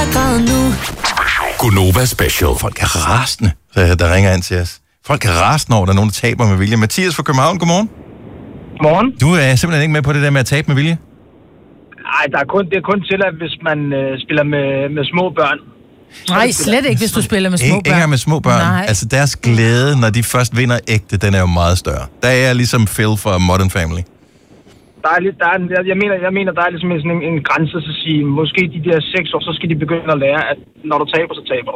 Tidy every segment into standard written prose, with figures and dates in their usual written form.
græde nu. Gunova Special. Folk er rasende, der ringer ind til os. Folk er rasende over, der er nogen, der taber med vilje. Mathias fra København, godmorgen. Godmorgen. Du er simpelthen ikke med på det der med at tabe med vilje? Nej, det er kun tilladt, hvis man spiller med små børn. Nej, slet ikke, hvis du spiller med små børn. Ikke engang med små børn. Nej. Altså deres glæde, når de først vinder ægte, den er jo meget større. Der er jeg ligesom Phil fra Modern Family. Jeg mener, der er ligesom sådan en grænse, så sige, måske de der 6 år, så skal de begynde at lære, at når du taber, så taber du.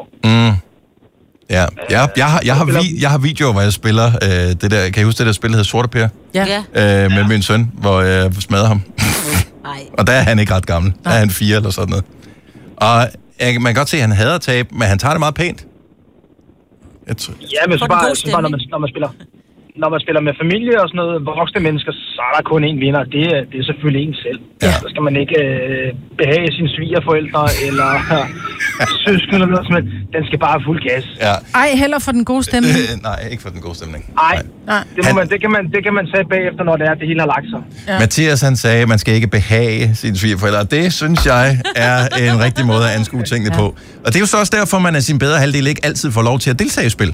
Ja, jeg har videoer, hvor jeg spiller det der, kan I huske det der spil, der hedder Sorte Per? Ja. Med min søn, hvor jeg smadrer ham. Og der er han ikke ret gammel. Der er han 4 eller sådan noget. Og man kan godt se, at han hader tab, men han tager det meget pænt. Ja, men så bare når man spiller med familie og sådan noget, voksne mennesker, så er der kun én vinder. Det er selvfølgelig en selv. Ja. Så skal man ikke behage sine svigerforældre eller søskende eller noget sådan. Den skal bare have fuld gas. Ja. Ej, heller for den gode stemning. Nej, ikke for den gode stemning. Nej. Det kan man sige bagefter, når det hele har lagt sig. Ja. Mathias, han sagde, at man skal ikke behage sine svigerforældre. Det synes jeg er en rigtig måde at anskue tingene på. Og det er jo så også derfor, man af sin bedre halvdel ikke altid får lov til at deltage i spil.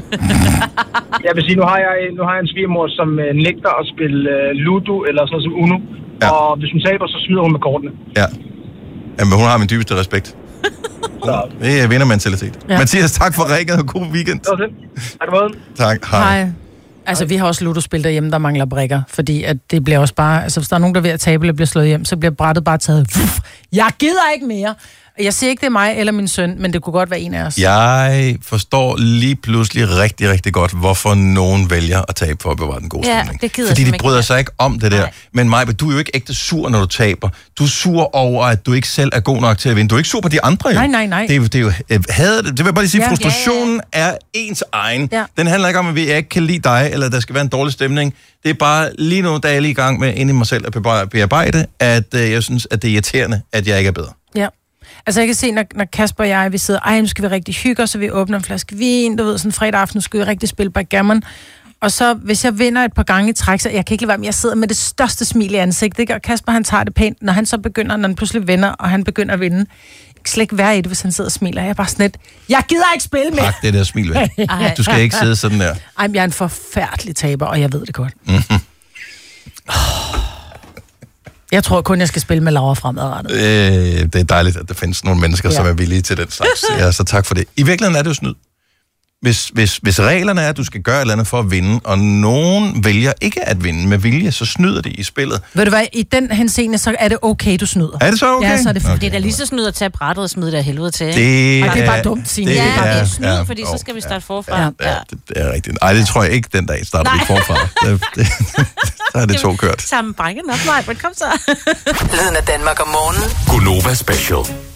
Jeg vil sige, nu har jeg en svigermor, som nægter at spille Ludo eller sådan noget som Uno. Ja. Og hvis hun taber, så smider hun med kortene. Ja. Jamen, hun har min dybeste respekt. Det er vindermentalitet. Ja. Mathias, tak for ringet, og god weekend. Det var det. Hej det måde. Tak. Hej. Altså, vi har også Ludo-spil derhjemme, der mangler brikker, fordi at det bliver også bare... Altså, hvis der er nogen, der er ved at tabe eller bliver slået hjem, så bliver brættet bare taget... Jeg gider ikke mere! Jeg siger ikke, det er mig eller min søn, men det kunne godt være en af os. Jeg forstår lige pludselig rigtig, rigtig godt, hvorfor nogen vælger at tabe for at bevare den gode stemning. Fordi de bryder sig ikke om det der. Nej. Men Majbe, du er jo ikke ægte sur, når du taber. Du er sur over, at du ikke selv er god nok til at vinde. Du er ikke sur på de andre, jo. Nej. Det er jo det vil jeg bare lige sige, frustrationen er ens egen. Ja. Den handler ikke om, at jeg ikke kan lide dig, eller der skal være en dårlig stemning. Det er bare lige nu, der er jeg lige i gang med inde i mig selv at bearbejde, at jeg synes, at det er irriterende, at jeg ikke er bedre. Ja. Altså jeg kan se, når Kasper og jeg, vi sidder, nu skal vi rigtig hygge os, så vi åbner en flaske vin, du ved, sådan fredag aften, nu skal vi rigtig spille backgammon. Og så, hvis jeg vinder et par gange i træk, så jeg kan ikke lade være med, jeg sidder med det største smil i ansigtet, ikke? Og Kasper, han tager det pænt, når han så begynder, når han pludselig vinder, og han begynder at vinde. Jeg kan slet ikke være i det, hvis han sidder og smiler. Jeg er bare sådan lidt, jeg gider ikke spille mere. Pak det der smil væk. Du skal ikke sidde sådan der. Ej, jeg er en forfærdelig taber, og jeg ved det godt. Jeg tror kun, jeg skal spille med Laura fremadrettet. Det er dejligt, at der findes nogle mennesker, som er villige til den slags. Ja, så tak for det. I virkeligheden er det jo snyd. Hvis reglerne er, at du skal gøre et eller andet for at vinde, og nogen vælger ikke at vinde med vilje, så snyder de i spillet. Ved du hvad, i den henseende, så er det okay, du snyder. Er det så okay? Ja, så er det okay. Det er da lige så snyd at tage brættet og smide det af helvede til. Det er bare dumt, Signe. Det er snyd, fordi så skal vi starte forfra. Ja, det er rigtigt. Ej, det tror jeg ikke, den dag starter vi forfra. Så er det 2 kørt. Sammen brækken op, men kom så. Lyden af Danmark om morgenen. Gunova Special.